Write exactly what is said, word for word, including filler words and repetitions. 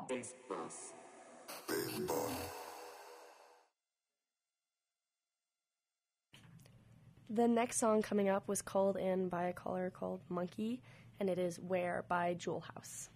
The next song coming up was called in by a caller called Monkey, and it is Where by Jewel House.